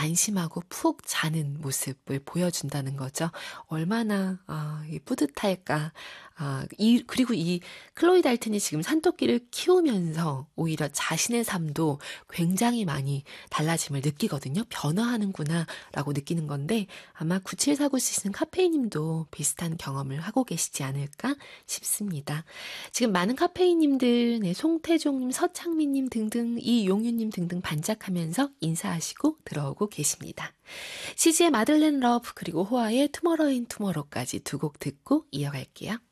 안심하고 푹 자는 모습을 보여준다는 거죠. 얼마나 이 뿌듯할까. 그리고 이 클로이 달튼이 지금 산토끼를 키우면서 오히려 자신의 삶도 굉장히 많이 달라짐을 느끼거든요. 변화하는구나라고 느끼는 건데 아마 9749 쓰시는 카페이님도 비슷한 경험을 하고 계시지 않을까 싶습니다. 지금 많은 카페이님들, 네, 송태종님, 서창민님 등등, 이용유님 등등 반짝하면서 인사하시고 들어오고 계십니다. 시지의 마들렌 러브 그리고 호아의 투모로우 인 투모로우까지 두 곡 듣고 이어갈게요.